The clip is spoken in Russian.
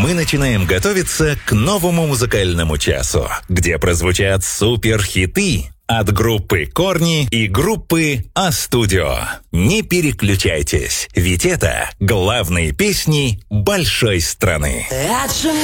мы начинаем готовиться к новому музыкальному часу, где прозвучат суперхиты от группы «Корни» и группы «А-Студио». Не переключайтесь, ведь это главные песни большой страны.